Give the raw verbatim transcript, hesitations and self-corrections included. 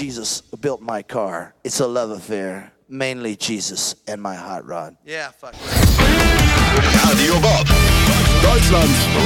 Jesus built my car. It's a love affair. Mainly Jesus and my hot rod. Yeah, fuck. Radio Bob. Deutschland